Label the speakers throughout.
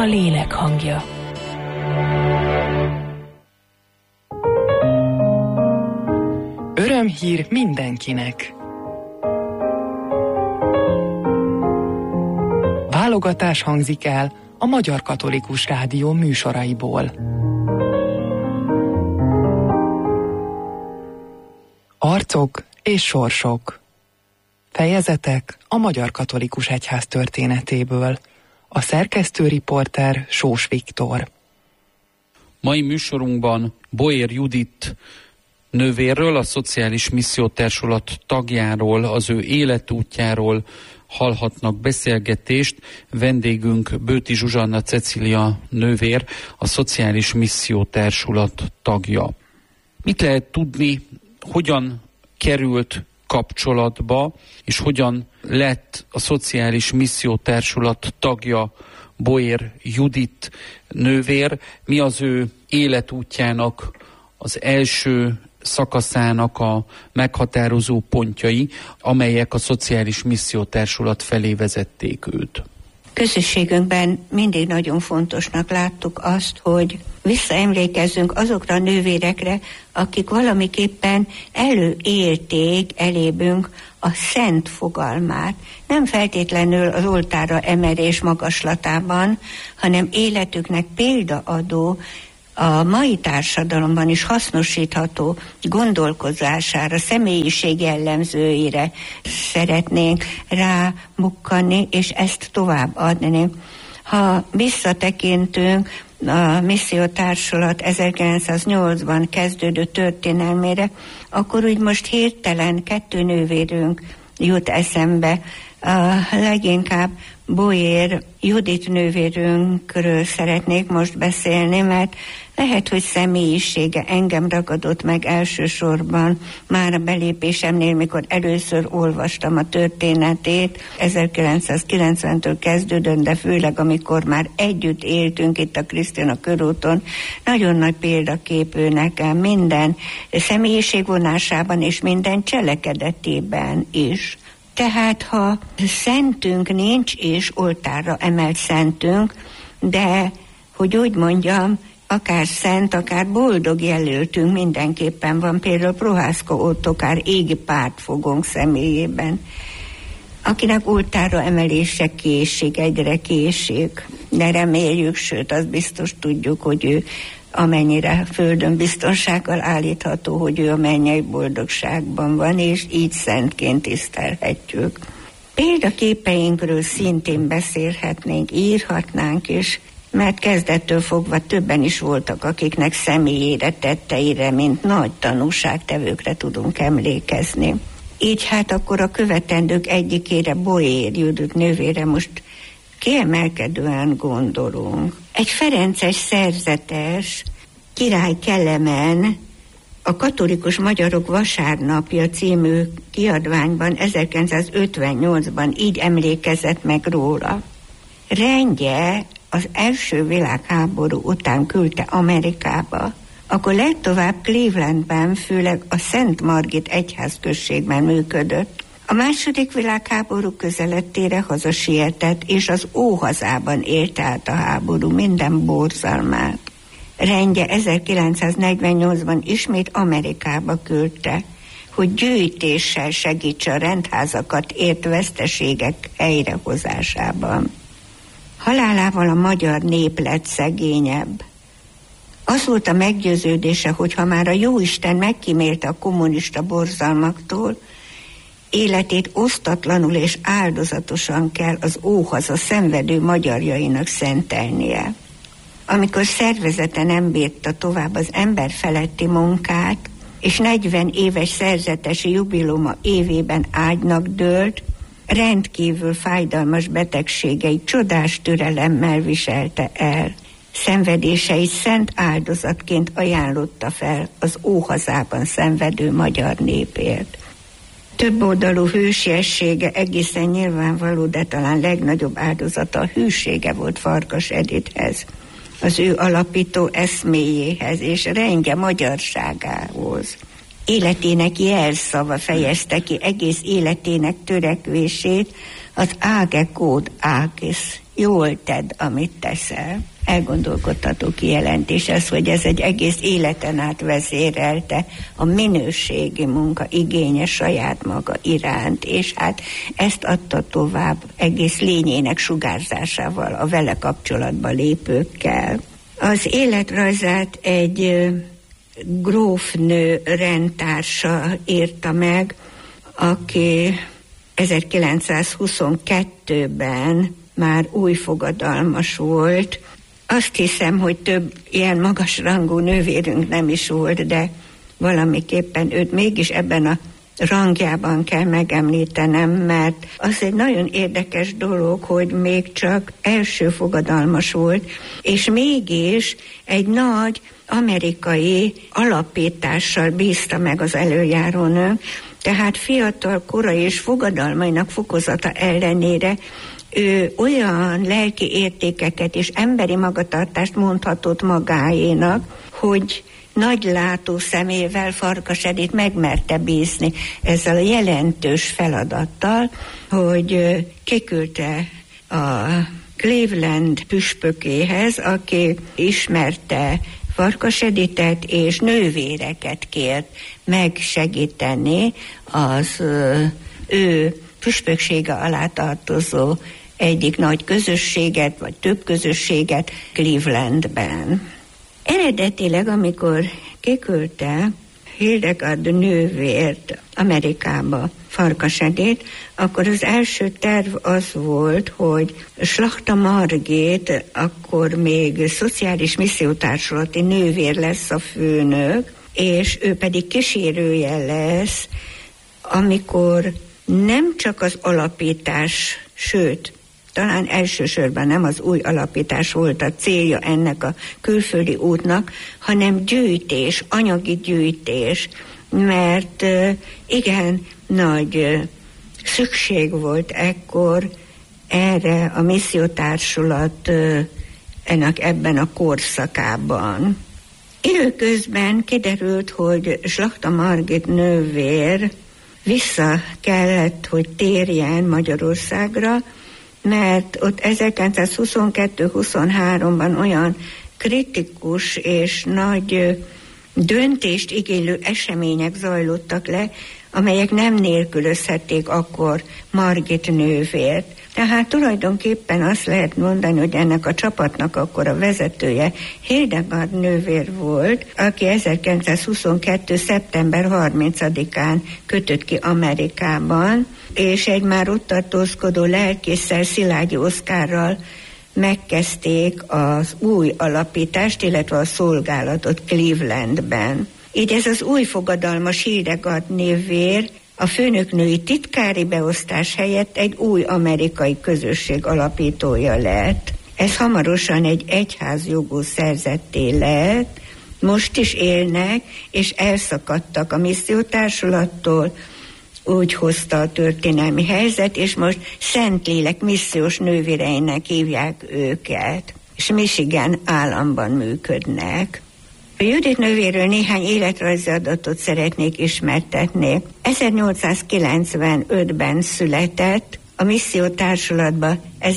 Speaker 1: a lélek hangja.
Speaker 2: Örömhír mindenkinek! Válogatás hangzik el a Magyar Katolikus Rádió műsoraiból. Arcok és sorsok. Fejezetek a Magyar Katolikus Egyház történetéből. A szerkesztő riporter Sós Viktor.
Speaker 3: Mai műsorunkban Boér Judit nővérről, a Szociális Missziótársulat tagjáról, az ő életútjáról hallhatnak beszélgetést. Vendégünk Bőti Zsuzsanna Cecília nővér, a Szociális Missziótársulat tagja. Mit lehet tudni, hogyan került kapcsolatba, és hogyan lett a Szociális Missziótársulat tagja Boér Judit nővér? Mi az ő életútjának az első szakaszának a meghatározó pontjai, amelyek a Szociális Missziótársulat felé vezették őt?
Speaker 4: Közösségünkben mindig nagyon fontosnak láttuk azt, hogy visszaemlékezzünk azokra a nővérekre, akik valamiképpen előélték elébünk a szent fogalmát. Nem feltétlenül az oltárra emelés magaslatában, hanem életüknek példaadó, a mai társadalomban is hasznosítható gondolkozására, személyiség jellemzőire szeretnénk rábukkani, és ezt továbbadni. Ha visszatekintünk a Missziótársulat 1908-ban kezdődő történelmére, akkor úgy most hirtelen 2 nővérünk jut eszembe. Leginkább Boér Judit nővérünkről szeretnék most beszélni, mert lehet, hogy személyisége engem ragadott meg elsősorban már a belépésemnél, mikor először olvastam a történetét. 1990-től kezdődött, de főleg amikor már együtt éltünk itt a Krisztina körúton, nagyon nagy példaképű nekem minden személyiségvonásában és minden cselekedetében is. Tehát, ha szentünk nincs, és oltárra emelt szentünk, de, hogy úgy mondjam, akár szent, akár boldog jelöltünk mindenképpen van, például Prohászka Ottokár égi pártfogónk személyében, akinek oltárra emelése készség, egyre készség, de reméljük, sőt, azt biztos tudjuk, hogy ő amennyire földön biztonsággal állítható, hogy ő a mennyei boldogságban van, és így szentként tisztelhetjük. Példaképeinkről szintén beszélhetnénk, írhatnánk is, mert kezdettől fogva többen is voltak, akiknek személyére, tetteire, mint nagy tanúságtevőkre tudunk emlékezni. Így hát akkor a követendők egyikére, Boér Judit nővére most kiemelkedően gondolunk. Egy ferences szerzetes, Király Kelemen a Katolikus Magyarok Vasárnapja című kiadványban 1958-ban így emlékezett meg róla. Rendje az első világháború után küldte Amerikába, akkor legtovább Clevelandben, főleg a Szent Margit egyházközségben működött. A második világháború közelettére hazasietett, és az óhazában élte át a háború minden borzalmát. Rendje 1948-ban ismét Amerikába küldte, hogy gyűjtéssel segítse a rendházakat ért veszteségek helyrehozásában. Halálával a magyar nép lett szegényebb. Az volt a meggyőződése, hogy ha már a Jóisten megkímélte a kommunista borzalmaktól, életét osztatlanul és áldozatosan kell az óhaza szenvedő magyarjainak szentelnie. Amikor szervezete nem bírta tovább az emberfeletti munkát, és 40 éves szerzetesi jubileuma évében ágynak dőlt, rendkívül fájdalmas betegségeit csodás türelemmel viselte el. Szenvedéseit szent áldozatként ajánlotta fel az óhazában szenvedő magyar népért. Több oldalú hősiessége egészen nyilvánvaló, de talán legnagyobb áldozata a hűsége volt Farkas Edithez, az ő alapító eszméjéhez és rendje magyarságához. Életének jelszava fejezte ki egész életének törekvését, az Age Quod Agis, jól tedd, amit teszel. Elgondolkodtató kijelentés az, hogy ez egy egész életen át vezérelte a minőségi munka igénye saját maga iránt, és hát ezt adta tovább egész lényének sugárzásával a vele kapcsolatba lépőkkel. Az életrajzát egy grófnő rendtársa írta meg, aki 1922-ben már új fogadalmas volt. Azt hiszem, hogy több ilyen magasrangú nővérünk nem is volt, de valamiképpen őt mégis ebben a rangjában kell megemlítenem, mert az egy nagyon érdekes dolog, hogy még csak első fogadalmas volt, és mégis egy nagy amerikai alapítással bízta meg az előjárónő, tehát fiatal kora és fogadalmainak fokozata ellenére ő olyan lelki értékeket és emberi magatartást mondhatott magáénak, hogy nagy látó szemével Farkas Edit megmerte bízni ezzel a jelentős feladattal, hogy kiküldte a Cleveland püspökéhez, aki ismerte Farkas Editet, és nővéreket kért megsegíteni az ő püspöksége alá tartozó egyik nagy közösséget, vagy több közösséget Clevelandben. Eredetileg, amikor kiküldte Hildegard nővért Amerikába Farkas Edit, akkor az első terv az volt, hogy Slachta Margit, akkor még szociális missziótársulati nővér lesz a főnök, és ő pedig kísérője lesz, amikor nem csak az alapítás, sőt, talán elsősorban nem az új alapítás volt a célja ennek a külföldi útnak, hanem gyűjtés, anyagi gyűjtés, mert igen, nagy szükség volt ekkor erre a missziótársulat ebben a korszakában. Időközben kiderült, hogy Slachta Margit nővér vissza kellett, hogy térjen Magyarországra, mert ott 1922-23-ban olyan kritikus és nagy döntést igénylő események zajlottak le, amelyek nem nélkülözhették akkor Margit nővért. Tehát tulajdonképpen azt lehet mondani, hogy ennek a csapatnak akkor a vezetője Hildegard nővér volt, aki 1922. szeptember 30-án kötött ki Amerikában, és egy már ott tartózkodó lelkésszel, Szilágyi Oszkárral megkezdték az új alapítást, illetve a szolgálatot Clevelandben. Így ez az új fogadalmas Hildegard nővér a főnöknői titkári beosztás helyett egy új amerikai közösség alapítója lett. Ez hamarosan egy egyházjogú szerzetté lett, most is élnek, és elszakadtak a missziótársulattól, úgy hozta a történelmi helyzet, és most Szentlélek missziós nővéreinek hívják őket, és Michigan államban működnek. A Judit nővéről néhány életrajzi adatot szeretnék ismertetni. 1895-ben született, a missziótársulatba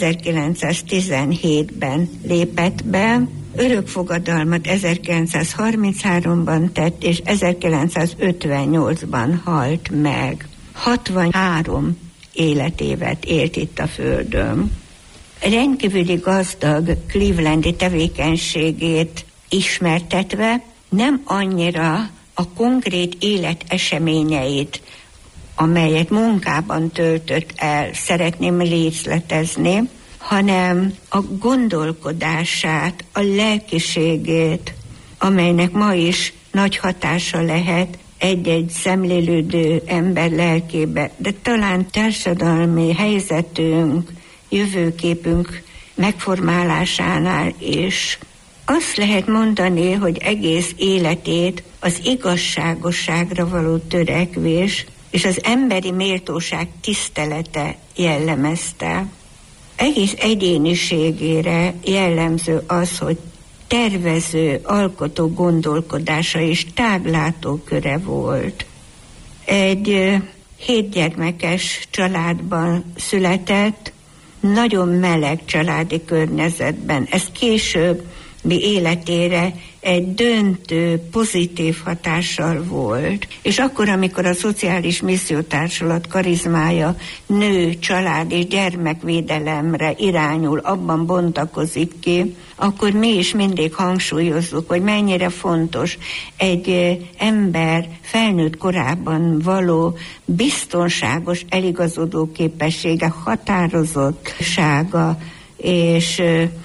Speaker 4: 1917-ben lépett be, örökfogadalmat 1933-ban tett, és 1958-ban halt meg. 63 életévet élt itt a Földön. Rendkívüli gazdag clevelandi tevékenységét ismertetve nem annyira a konkrét életeseményeit, amelyet munkában töltött el, szeretném részletezni, hanem a gondolkodását, a lelkiségét, amelynek ma is nagy hatása lehet egy-egy szemlélődő ember lelkébe, de talán társadalmi helyzetünk, jövőképünk megformálásánál is. Azt lehet mondani, hogy egész életét az igazságosságra való törekvés és az emberi méltóság tisztelete jellemezte. Egész egyéniségére jellemző az, hogy tervező, alkotó gondolkodása és táglátóköre volt. Egy 7 gyermekes családban született, nagyon meleg családi környezetben. Ez későbbi életére egy döntő, pozitív hatással volt. És akkor, amikor a Szociális Missziótársulat karizmája nő, család és gyermekvédelemre irányul, abban bontakozik ki, akkor mi is mindig hangsúlyozzuk, hogy mennyire fontos egy ember felnőtt korában való biztonságos eligazodó képessége, határozottsága és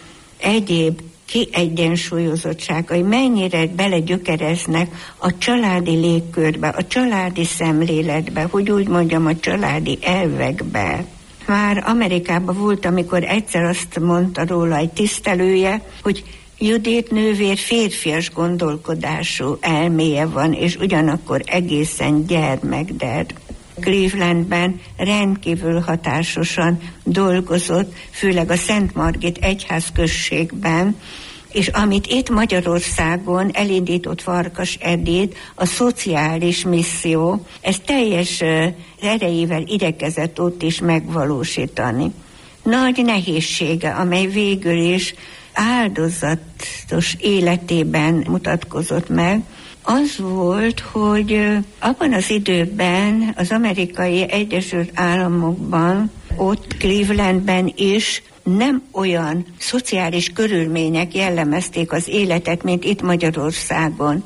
Speaker 4: egyéb kiegyensúlyozottságai mennyire belegyökereznek a családi légkörbe, a családi szemléletbe, hogy úgy mondjam, a családi elvekbe. Már Amerikában volt, amikor egyszer azt mondta róla egy tisztelője, hogy Judit nővér férfias gondolkodású elméje van, és ugyanakkor egészen gyermekded. Clevelandben rendkívül hatásosan dolgozott, főleg a Szent Margit egyházközségben, és amit itt Magyarországon elindított Farkas Edith, a szociális misszió, ez teljes erejével igyekezett ott is megvalósítani. Nagy nehézsége, amely végül is áldozatos életében mutatkozott meg, az volt, hogy abban az időben az Amerikai Egyesült Államokban, ott Clevelandben is nem olyan szociális körülmények jellemezték az életet, mint itt Magyarországon.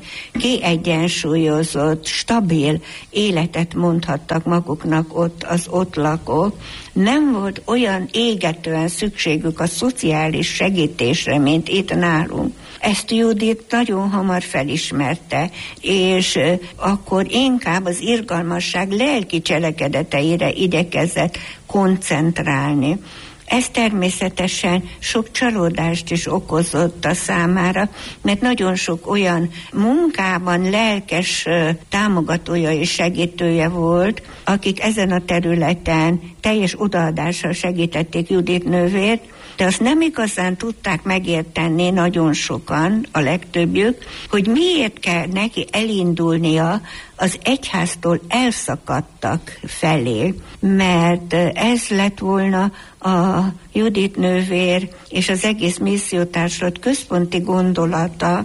Speaker 4: Kiegyensúlyozott, stabil életet mondhattak maguknak ott az ott lakók. Nem volt olyan égetően szükségük a szociális segítésre, mint itt nálunk. Ezt Judit nagyon hamar felismerte, és akkor inkább az irgalmasság lelki cselekedeteire igyekezett koncentrálni. Ez természetesen sok csalódást is okozott a számára, mert nagyon sok olyan munkában lelkes támogatója és segítője volt, akik ezen a területen teljes odaadással segítették Judit nővért, de azt nem igazán tudták megérteni nagyon sokan, a legtöbbjük, hogy miért kell neki elindulnia az egyháztól elszakadtak felé, mert ez lett volna a Judit nővér és az egész missziótársulat központi gondolata,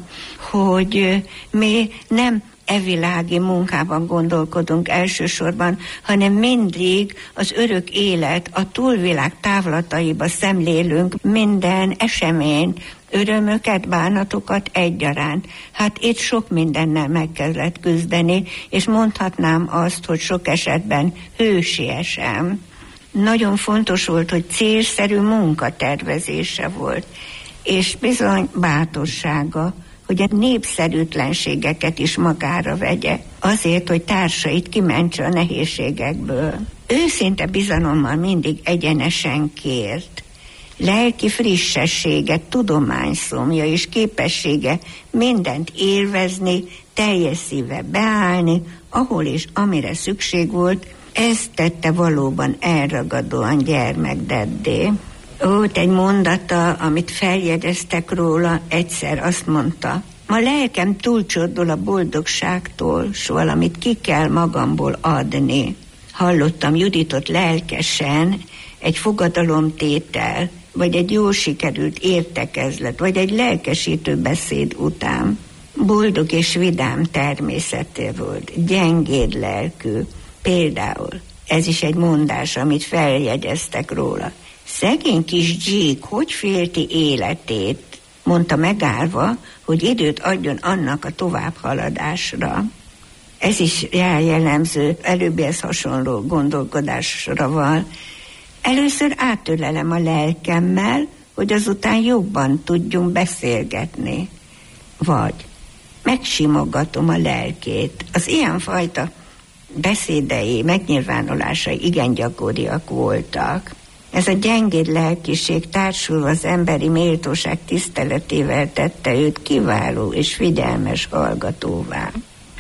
Speaker 4: hogy mi nem evilági munkában gondolkodunk elsősorban, hanem mindig az örök élet, a túlvilág távlataiba szemlélünk minden eseményt, örömöket, bánatokat egyaránt. Hát itt sok mindennel meg kellett küzdeni, és mondhatnám azt, hogy sok esetben hősiesen. Nagyon fontos volt, hogy célszerű munkatervezése volt, és bizony bátorsága, hogy a népszerűtlenségeket is magára vegye, azért, hogy társait kimentse a nehézségekből. Őszinte bizalommal mindig egyenesen kért. Lelki frissessége, tudományszomja és képessége mindent élvezni, teljes szíve beállni, ahol és amire szükség volt, ez tette valóban elragadóan gyermekdeddé. Volt egy mondata, amit feljegyeztek róla, egyszer azt mondta: ma lelkem túlcsordul a boldogságtól, s valamit ki kell magamból adni. Hallottam Juditot lelkesen egy fogadalomtétel, vagy egy jól sikerült értekezlet, vagy egy lelkesítő beszéd után. Boldog és vidám természeté volt, gyengéd lelkű. Például, ez is egy mondás, amit feljegyeztek róla. Szegény kis Gyík hogy félti életét, mondta megállva, hogy időt adjon annak a továbbhaladásra. Ez is jellemző, előbbihez hasonló gondolkodásra van. Először átölelem a lelkemmel, hogy azután jobban tudjunk beszélgetni. Vagy megsimogatom a lelkét. Az ilyenfajta beszédei, megnyilvánulásai igen gyakoriak voltak. Ez a gyengéd lelkiség társulva az emberi méltóság tiszteletével tette őt kiváló és figyelmes hallgatóvá.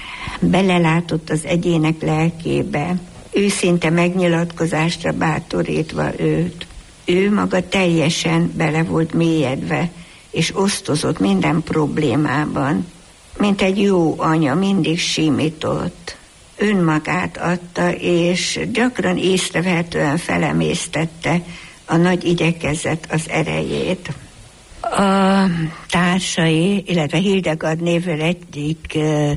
Speaker 4: Belelátott az egyének lelkébe, őszinte megnyilatkozásra bátorítva őt. Ő maga teljesen bele volt mélyedve, és osztozott minden problémában, mint egy jó anya mindig simított. Önmagát adta, és gyakran észrevehetően felemésztette a nagy igyekezet az erejét. A társai, illetve Hildegard névvel egyik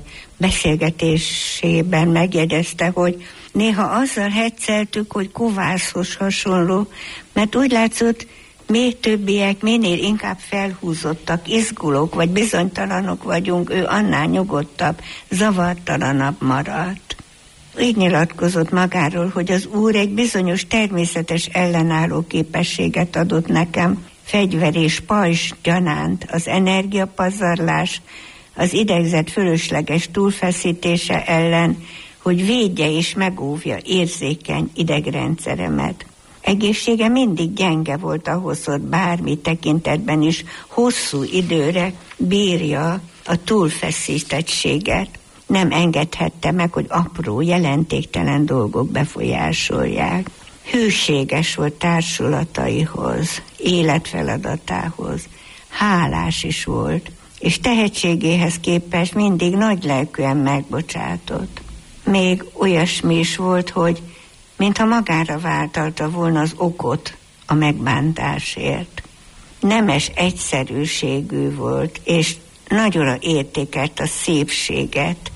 Speaker 4: beszélgetésében megjegyezte, hogy néha azzal hecceltük, hogy kovászhoz hasonló, mert úgy látszott, még többiek minél inkább felhúzottak, izgulók vagy bizonytalanok vagyunk, ő annál nyugodtabb, zavartalanabb maradt. Így nyilatkozott magáról, hogy az Úr egy bizonyos természetes ellenálló képességet adott nekem, fegyver és pajzs gyanánt, az energiapazarlás, az idegzet fölösleges túlfeszítése ellen, hogy védje és megóvja érzékeny idegrendszeremet. Egészsége mindig gyenge volt ahhoz, hogy bármi tekintetben is hosszú időre bírja a túlfeszítettséget. Nem engedhette meg, hogy apró, jelentéktelen dolgok befolyásolják. Hűséges volt társulataihoz, életfeladatához, hálás is volt, és tehetségéhez képest mindig nagylelkűen megbocsátott. Még olyasmi is volt, hogy mintha magára vállalta volna az okot a megbántásért. Nemes egyszerűségű volt, és nagyra értékelt a szépséget.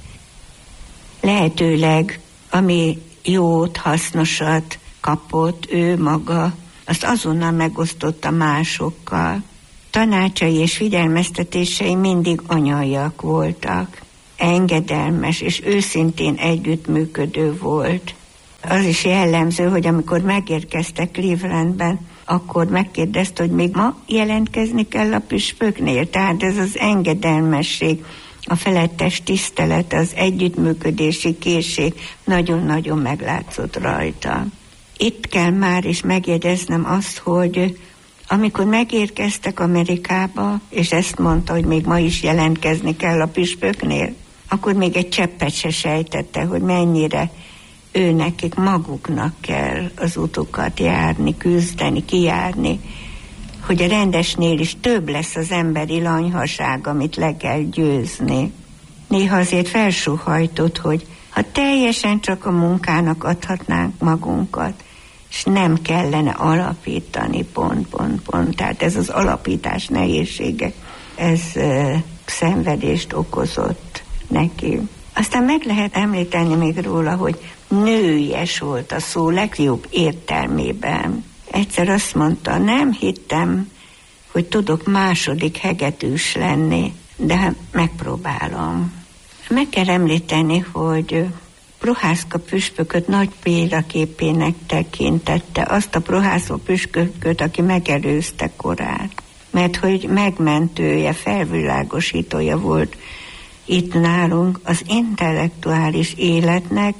Speaker 4: Lehetőleg, ami jót, hasznosat kapott ő maga, azt azonnal megosztotta másokkal. Tanácsai és figyelmeztetései mindig anyaiak voltak. Engedelmes és őszintén együttműködő volt. Az is jellemző, hogy amikor megérkeztek Clevelandben, akkor megkérdezte, hogy még ma jelentkezni kell a püspöknél. Tehát ez az engedelmesség, a felettes tisztelet, az együttműködési készség nagyon-nagyon meglátszott rajta. Itt kell már is megjegyeznem azt, hogy amikor megérkeztek Amerikába, és ezt mondta, hogy még ma is jelentkezni kell a püspöknél, akkor még egy cseppet se sejtette, hogy mennyire ő nekik maguknak kell az utukat járni, küzdeni, kijárni, hogy a rendesnél is több lesz az emberi lanyhaság, amit le kell győzni. Néha azért felsóhajtott, hogy ha teljesen csak a munkának adhatnánk magunkat, és nem kellene alapítani, pont. Tehát ez az alapítás nehézsége, ez szenvedést okozott neki. Aztán meg lehet említeni még róla, hogy nőies volt a szó legjobb értelmében. Egyszer azt mondta, nem hittem, hogy tudok második hegedűs lenni, de megpróbálom. Meg kell említeni, hogy Prohászka püspököt nagy példaképének tekintette, azt a Prohászka püspököt, aki megelőzte korát, mert hogy megmentője, felvilágosítója volt itt nálunk az intellektuális életnek,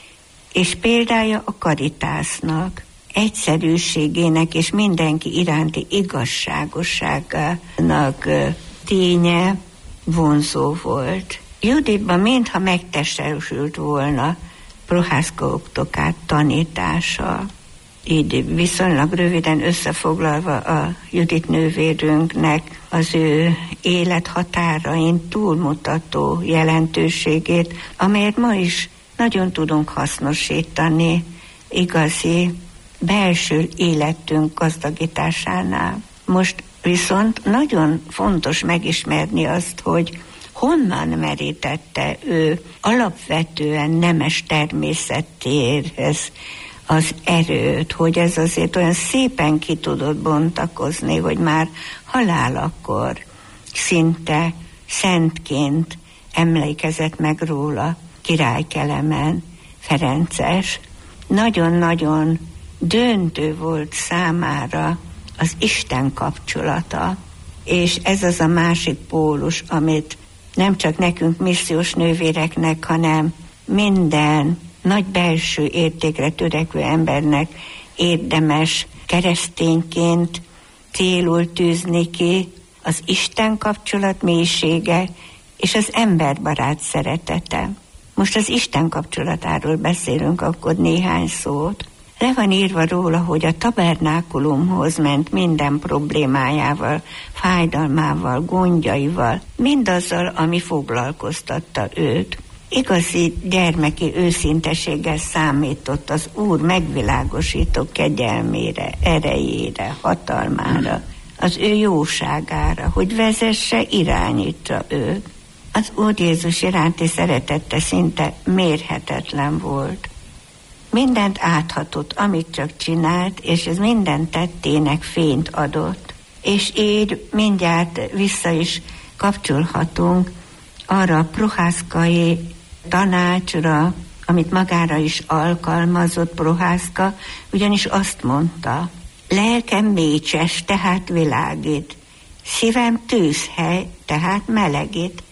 Speaker 4: és példája a karitásznak, egyszerűségének és mindenki iránti igazságosságának ténye vonzó volt. Juditban mintha megtestesült volna Prohászka Oktokát tanítása. Így viszonylag röviden összefoglalva a Judit nővérünknek az ő élethatárain túlmutató jelentőségét, amelyet ma is nagyon tudunk hasznosítani igazi belső életünk gazdagításánál. Most viszont nagyon fontos megismerni azt, hogy honnan merítette ő alapvetően nemes természetérhez az erőt, hogy ez azért olyan szépen ki tudott bontakozni, hogy már halálakor szinte szentként emlékezett meg róla Király Kelemen Ferences. Nagyon-nagyon döntő volt számára az Isten kapcsolata, és ez az a másik pólus, amit nem csak nekünk missziós nővéreknek, hanem minden nagy belső értékre törekvő embernek érdemes keresztényként célul tűzni ki, az Isten kapcsolat mélysége és az emberbarát szeretete. Most az Isten kapcsolatáról beszélünk akkor néhány szót. Le van írva róla, hogy a tabernákulumhoz ment minden problémájával, fájdalmával, gondjaival, mindazzal, ami foglalkoztatta őt. igazi gyermeki őszinteséggel számított az Úr megvilágosító kegyelmére, erejére, hatalmára, az ő jóságára, hogy vezesse, irányítsa őt. Az Úr Jézus iránti szeretete szinte mérhetetlen volt. Mindent áthatott, amit csak csinált, és ez minden tettének fényt adott. És így mindjárt vissza is kapcsolhatunk arra a Prohászkai tanácsra, amit magára is alkalmazott Prohászka, ugyanis azt mondta: lelkem mécses, tehát világít, szívem tűzhely, tehát melegít.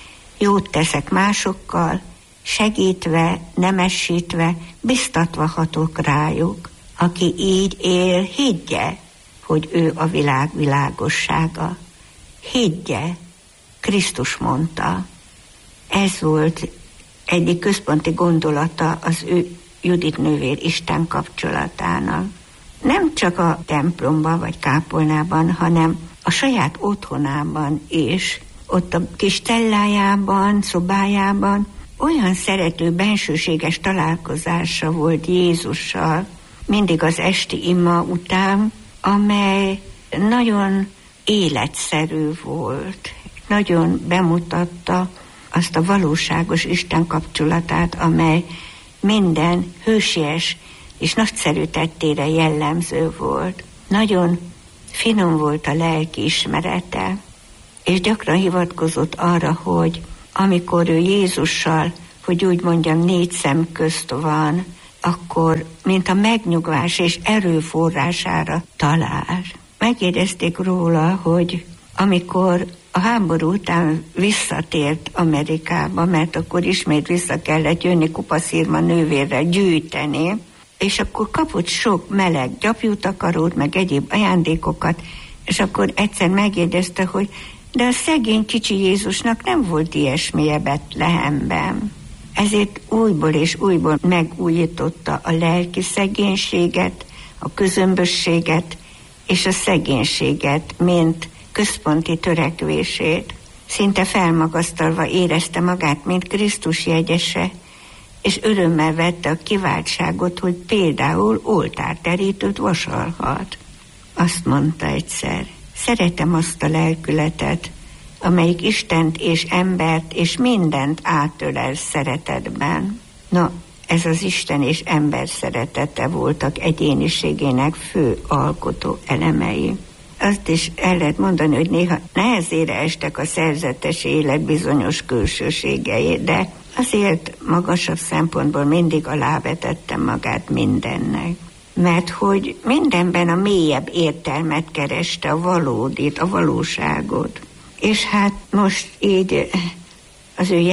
Speaker 4: Jót teszek másokkal, segítve, nemesítve, biztatva hatok rájuk. Aki így él, higgye, hogy ő a világ világossága. Higgye, Krisztus mondta. Ez volt egyik központi gondolata az ő Judit nővér Isten kapcsolatának. Nem csak a templomban vagy kápolnában, hanem a saját otthonában is, ott a kis cellájában, szobájában olyan szerető, bensőséges találkozása volt Jézussal, mindig az esti ima után, amely nagyon életszerű volt, nagyon bemutatta azt a valóságos Isten kapcsolatát, amely minden hősies és nagyszerű tettére jellemző volt. Nagyon finom volt a lelki ismerete, és gyakran hivatkozott arra, hogy amikor ő Jézussal, hogy úgy mondjam, 4 szem közt van, akkor mint a megnyugvás és erőforrására talál. Megjegyezték róla, hogy amikor a háború után visszatért Amerikába, mert akkor ismét vissza kellett jönni kupaszírma nővérrel gyűjteni, és akkor kapott sok meleg gyapjútakarót, meg egyéb ajándékokat, és akkor egyszer megjegyezte, hogy de a szegény kicsi Jézusnak nem volt ilyesmije Betlehemben. Ezért újból és újból megújította a lelki szegénységet, a közömbösséget és a szegénységet, mint központi törekvését. Szinte felmagasztalva érezte magát, mint Krisztus jegyese, és örömmel vette a kiváltságot, hogy például oltárterítőt vasalhat. Azt mondta egyszer: szeretem azt a lelkületet, amelyik Istent és embert és mindent átölel szeretetben. Na, ez az Isten és ember szeretete voltak egyéniségének fő alkotó elemei. Azt is el lehet mondani, hogy néha nehezére estek a szerzetes élet bizonyos külsőségei, de azért magasabb szempontból mindig alávetette magát mindennek. Mert hogy mindenben a mélyebb értelmet kereste, a valódit, a valóságot. És hát most így az ő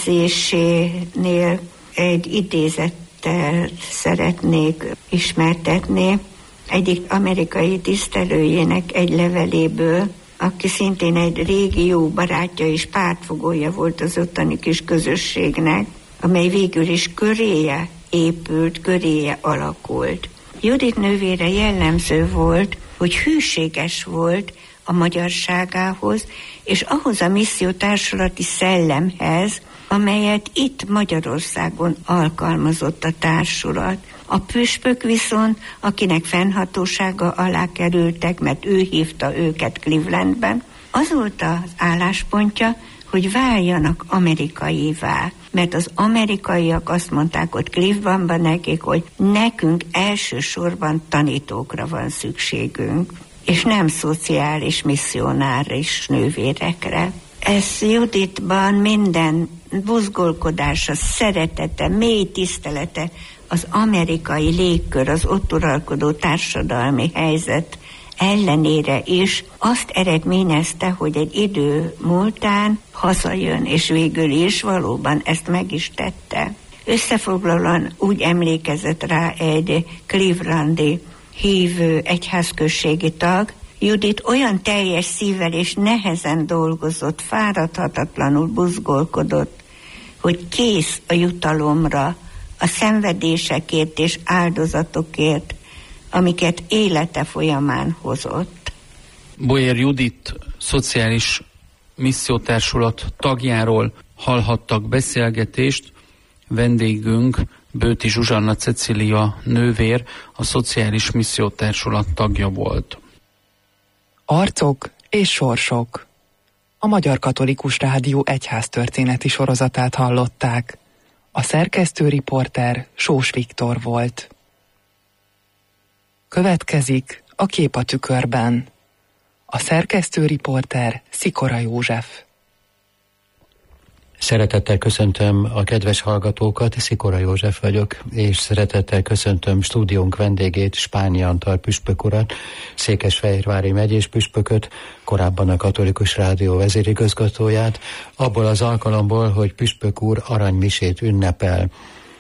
Speaker 4: jellemzésénél egy idézettel szeretnék ismertetni egyik amerikai tisztelőjének egy leveléből, aki szintén egy régi jó barátja és pártfogója volt az ottani kis közösségnek, amely végül is köréje épült, köréje alakult. Judit nővére jellemző volt, hogy hűséges volt a magyarságához, és ahhoz a missziótársulati szellemhez, amelyet itt Magyarországon alkalmazott a társulat. A püspök viszont, akinek fennhatósága alá kerültek, mert ő hívta őket Clevelandben, az volt az álláspontja, hogy váljanak amerikaivá. Mert az amerikaiak azt mondták ott Clevelandban nekik, hogy nekünk elsősorban tanítókra van szükségünk, és nem szociális misszionáris nővérekre. Ez Juditban minden buzgolkodása, szeretete, mély tisztelete, az amerikai légkör, az ott uralkodó társadalmi helyzet ellenére is azt eredményezte, hogy egy idő múltán hazajön, és végül is valóban ezt meg is tette. Összefoglalóan úgy emlékezett rá egy clevelandi hívő egyházközségi tag: Judit olyan teljes szívvel és nehezen dolgozott, fáradhatatlanul buzgolkodott, hogy kész a jutalomra, a szenvedésekért és áldozatokért, amiket élete folyamán hozott.
Speaker 3: Boyer Judit szociális missziótársulat tagjáról hallhattak beszélgetést. Vendégünk Bőti Zsuzsanna Cecília nővér, a Szociális Missziótársulat tagja volt.
Speaker 2: Arcok és sorsok. A Magyar Katolikus Rádió egyháztörténeti sorozatát hallották. A szerkesztő riporter Sós Viktor volt. Következik a Kép a tükörben. A szerkesztő riporter Szikora József.
Speaker 1: Szeretettel köszöntöm a kedves hallgatókat, Szikora József vagyok, és szeretettel köszöntöm stúdiónk vendégét, Spányi Antal püspök urat, Székesfehérvári megyés püspököt, korábban a Katolikus Rádió vezérigazgatóját, abból az alkalomból, hogy püspök úr aranymisét ünnepel.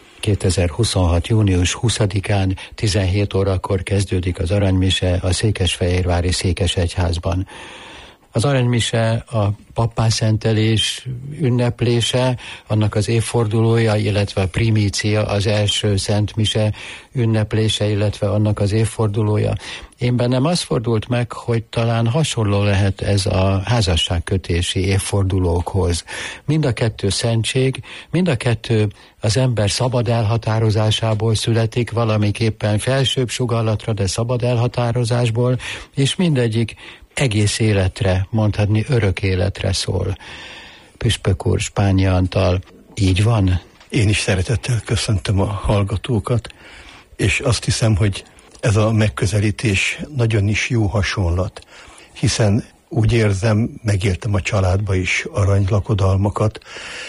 Speaker 1: 2026. június 20-án 17 órakor kezdődik az aranymise a Székesfehérvári Székesegyházban. Az aranymise a pappászentelés ünneplése, annak az évfordulója, illetve a primícia, az első szentmise ünneplése, illetve annak az évfordulója. Én bennem az fordult meg, hogy talán hasonló lehet ez a házasságkötési évfordulókhoz. Mind a kettő szentség, mind a kettő az ember szabad elhatározásából születik, valamiképpen felsőbb sugallatra, de szabad elhatározásból, és mindegyik egész életre, mondhatni örök életre szól. Püspök úr, Spányi Antal, így van?
Speaker 5: Én is szeretettel köszöntöm a hallgatókat, és azt hiszem, hogy ez a megközelítés nagyon is jó hasonlat, hiszen úgy érzem, megéltem a családba is aranylakodalmakat.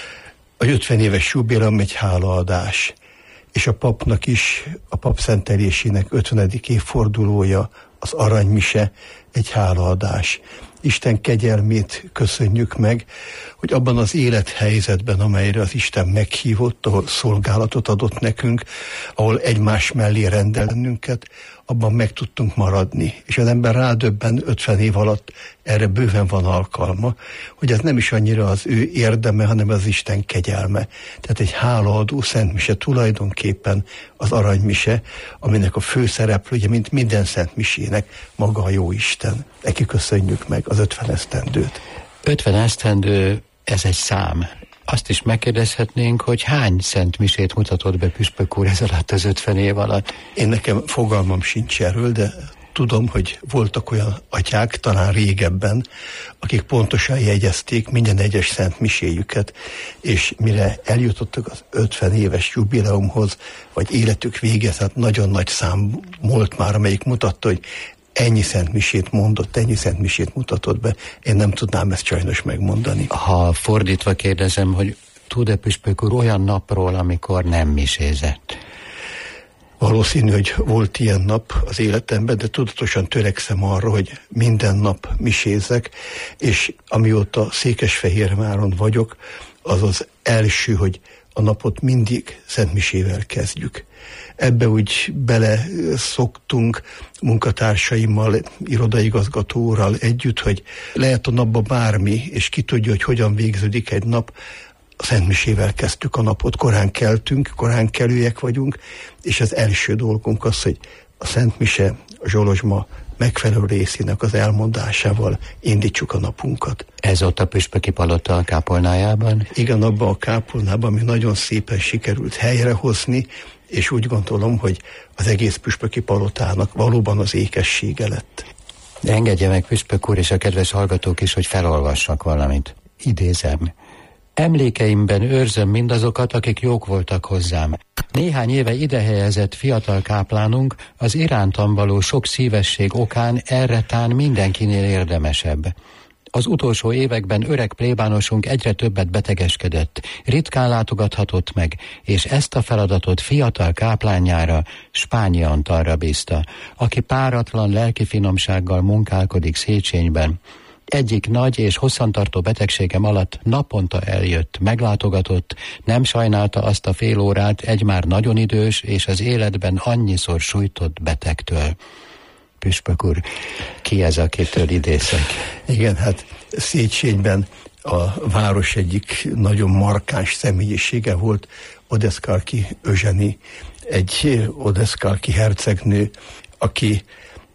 Speaker 5: A 50 éves jubileum egy hálaadás, és a papnak is, a pap szentelésének 50. évfordulója, az aranymise egy hálaadás. Isten kegyelmét köszönjük meg, hogy abban az élethelyzetben, amelyre az Isten meghívott, ahol szolgálatot adott nekünk, ahol egymás mellé rendel bennünket, abban meg tudtunk maradni. És az ember rádöbben 50 év alatt, erre bőven van alkalma, hogy ez nem is annyira az ő érdeme, hanem az Isten kegyelme. Tehát egy hálaadó szentmise tulajdonképpen az aranymise, aminek a főszereplője, mint minden szentmisének, maga a jó Isten. Neki köszönjük meg az 50 esztendőt.
Speaker 1: 50 esztendő, ez egy szám. Azt is megkérdezhetnénk, hogy hány szentmisét mutatott be püspök úr ez alatt az 50 év alatt?
Speaker 5: Én nekem fogalmam sincs erről, de tudom, hogy voltak olyan atyák, talán régebben, akik pontosan jegyezték minden egyes szentmiséjüket, és mire eljutottak az 50 éves jubileumhoz, vagy életük végez, hát nagyon nagy szám volt már, amelyik mutatta, hogy ennyi szentmisét mondott, ennyi szentmisét mutatott be, én nem tudnám ezt sajnos megmondani.
Speaker 1: Ha fordítva kérdezem, hogy tud-e püspök úr olyan napról, amikor nem misézett?
Speaker 5: Valószínű, hogy volt ilyen nap az életemben, de tudatosan törekszem arra, hogy minden nap misézek, és amióta Székesfehérváron vagyok, az az első, hogy a napot mindig szentmisével kezdjük. Ebbe úgy bele szoktunk munkatársaimmal, irodaigazgatóral együtt, hogy lehet a napba bármi, és ki tudja, hogy hogyan végződik egy nap. A szentmisével kezdtük a napot, korán keltünk, korán kelőek vagyunk, és az első dolgunk az, hogy a szentmise, a zsolozsma megfelelő részének az elmondásával indítsuk a napunkat.
Speaker 1: Ez ott a püspöki palota a kápolnájában?
Speaker 5: Igen, abban a kápolnában, ami nagyon szépen sikerült helyrehozni, és úgy gondolom, hogy az egész püspöki palotának valóban az ékessége lett.
Speaker 1: De engedje meg, püspök úr, és a kedves hallgatók is, hogy felolvassak valamit. Idézem. Emlékeimben őrzöm mindazokat, akik jók voltak hozzám. Néhány éve idehelyezett fiatal káplánunk az irántam való sok szívesség okán erre tán mindenkinél érdemesebb. Az utolsó években öreg plébánosunk egyre többet betegeskedett, ritkán látogathatott meg, és ezt a feladatot fiatal káplánjára, Spányi Antalra bízta, aki páratlan lelki finomsággal munkálkodik Széchenyben. Egyik nagy és hosszantartó betegségem alatt naponta eljött, meglátogatott, nem sajnálta azt a fél órát egy már nagyon idős és az életben annyiszor sújtott betegtől. Püspök úr, ki ez, akitől idézek?
Speaker 5: Igen, hát Széchenyben a város egyik nagyon markáns személyisége volt Odeszkalki Eugenie, egy odeszkalki hercegnő, aki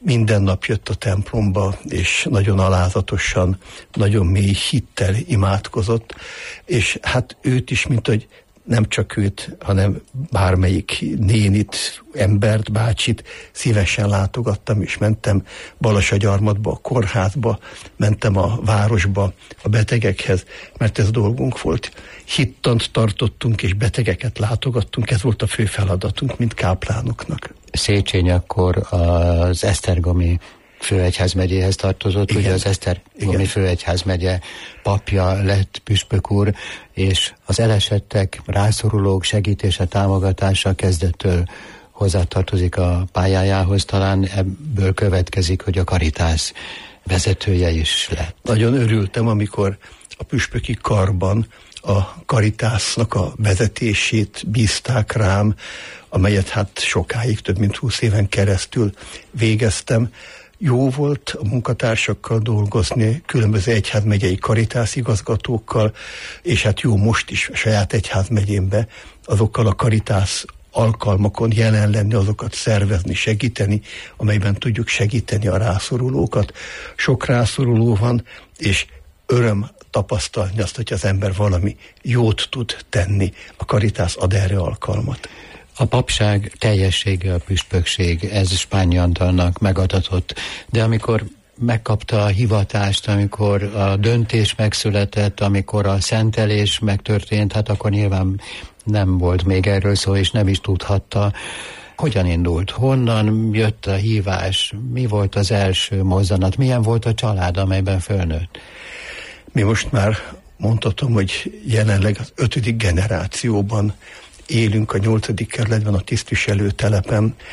Speaker 5: minden nap jött a templomba, és nagyon alázatosan, nagyon mély hittel imádkozott, és hát őt is, mint hogy nem csak őt, hanem bármelyik nénit, embert, bácsit szívesen látogattam, és mentem Balasagyarmatba, a kórházba, mentem a városba, a betegekhez, mert ez dolgunk volt. Hittant tartottunk, és betegeket látogattunk, ez volt a fő feladatunk, mint káplánoknak.
Speaker 1: Széchenyi akkor az Esztergomi főegyházmegyéhez tartozott, igen. Ugye az Esztergomi főegyházmegye papja lett püspök úr, és az elesettek, rászorulók segítése, támogatása kezdettől hozzátartozik a pályájához, talán ebből következik, hogy a Caritas vezetője is lett.
Speaker 5: Nagyon örültem, amikor a püspöki karban a Caritasnak a vezetését bízták rám, amelyet hát sokáig, több mint 20 éven keresztül végeztem. Jó volt a munkatársakkal dolgozni, különböző egyházmegyei Caritas igazgatókkal, és hát jó most is a saját egyházmegyémbe azokkal a Caritas alkalmakon jelen lenni, azokat szervezni, segíteni, amelyben tudjuk segíteni a rászorulókat. Sok rászoruló van, és öröm tapasztalni azt, hogy az ember valami jót tud tenni. A Caritas ad erre alkalmat.
Speaker 1: A papság teljessége, a püspökség, ez Spányi Antalnak megadatott, de amikor megkapta a hivatást, amikor a döntés megszületett, amikor a szentelés megtörtént, hát akkor nyilván nem volt még erről szó, és nem is tudhatta. Hogyan indult? Honnan jött a hívás? Mi volt az első mozzanat? Milyen volt a család, amelyben fölnőtt?
Speaker 5: Mi most már mondhatom, hogy jelenleg az 5. generációban élünk a 8. kerületben, a tisztviselőtelepen,